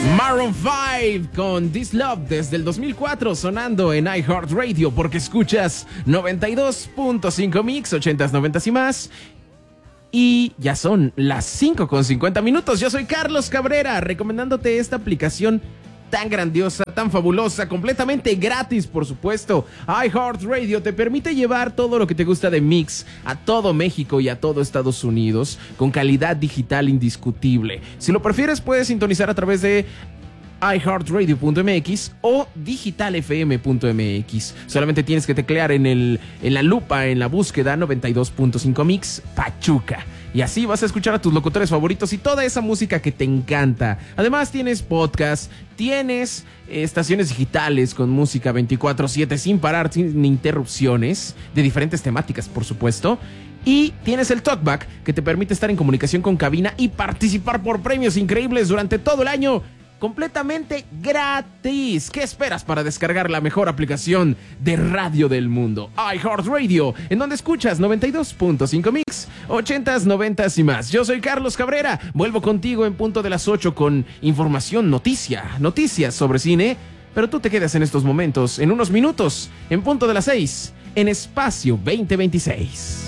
Maroon 5 con This Love desde el 2004 sonando en iHeartRadio porque escuchas 92.5 Mix, 80s, 90s y más. Y ya son las 5:50. Yo soy Carlos Cabrera, recomendándote esta aplicación tan grandiosa, tan fabulosa, completamente gratis, por supuesto. iHeartRadio te permite llevar todo lo que te gusta de Mix a todo México y a todo Estados Unidos con calidad digital indiscutible. Si lo prefieres, puedes sintonizar a través de iHeartRadio.mx o digitalfm.mx. Solamente tienes que teclear en la lupa, en la búsqueda 92.5 Mix Pachuca. Y así vas a escuchar a tus locutores favoritos y toda esa música que te encanta. Además tienes podcast, tienes estaciones digitales con música 24/7 sin parar, sin interrupciones, de diferentes temáticas, por supuesto. Y tienes el Talkback, que te permite estar en comunicación con cabina y participar por premios increíbles durante todo el año. Completamente gratis. ¿Qué esperas para descargar la mejor aplicación de radio del mundo? iHeartRadio, en donde escuchas 92.5 Mix, 80s, 90s y más. Yo soy Carlos Cabrera. Vuelvo contigo en punto de las 8 con información, noticias sobre cine. Pero tú te quedas en estos momentos, en unos minutos, en punto de las 6, en Espacio 2026.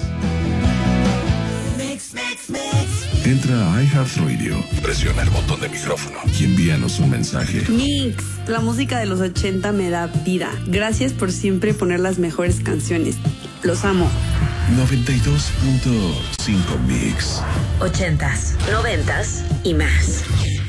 Entra a iHeartRadio, presiona el botón de micrófono y envíanos un mensaje. Mix, la música de los 80 me da vida. Gracias por siempre poner las mejores canciones. Los amo. 92.5 Mix. 80s, 90s y más.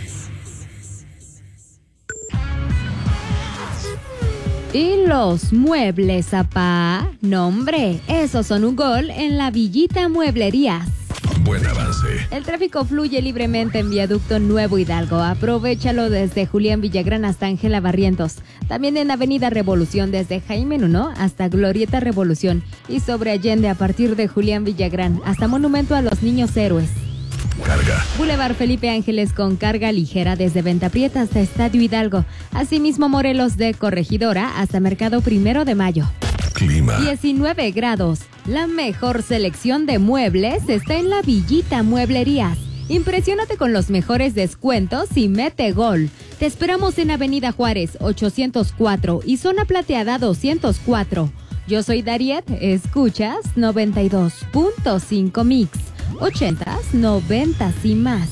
¿Y los muebles, apá? No, hombre, esos son un gol en la Villita Mueblerías. Buen avance. El tráfico fluye libremente en Viaducto Nuevo Hidalgo. Aprovéchalo desde Julián Villagrán hasta Ángela Barrientos. También en Avenida Revolución desde Jaime Nuno hasta Glorieta Revolución. Y sobre Allende a partir de Julián Villagrán hasta Monumento a los Niños Héroes. Carga. Boulevard Felipe Ángeles con carga ligera desde Venta Prieta hasta Estadio Hidalgo. Asimismo Morelos de Corregidora hasta Mercado 1 de Mayo. Clima. 19 grados. La mejor selección de muebles está en la Villita Mueblerías. Impresiónate con los mejores descuentos y mete gol. Te esperamos en Avenida Juárez 804 y Zona Plateada 204. Yo soy Dariet, escuchas 92.5 Mix, 80s, 90s y más.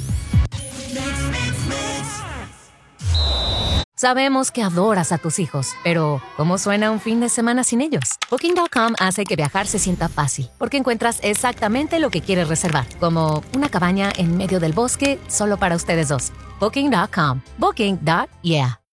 Sabemos que adoras a tus hijos, pero ¿cómo suena un fin de semana sin ellos? Booking.com hace que viajar se sienta fácil, porque encuentras exactamente lo que quieres reservar, como una cabaña en medio del bosque solo para ustedes dos. Booking.com. Booking.yeah.